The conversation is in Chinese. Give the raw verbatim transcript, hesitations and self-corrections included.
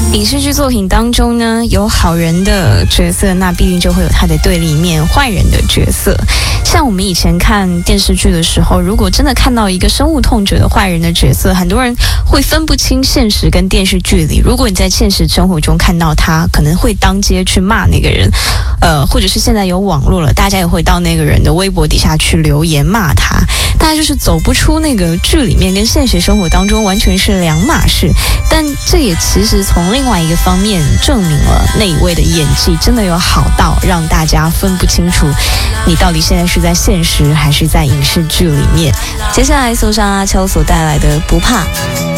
影视剧作品当中呢，有好人的角色，那必定就会有他的对立面，坏人的角色。像我们以前看电视剧的时候，如果真的看到一个深恶痛绝的坏人的角色，很多人会分不清现实跟电视剧里。如果你在现实生活中看到他，可能会当街去骂那个人，呃，或者是现在有网络了，大家也会到那个人的微博底下去留言骂他。大家就是走不出那个剧里面跟现实生活当中完全是两码事。但这也其实从另外一个方面证明了那一位的演技真的有好到让大家分不清楚你到底现在是在现实还是在影视剧里面。接下来送上阿秋所带来的不怕。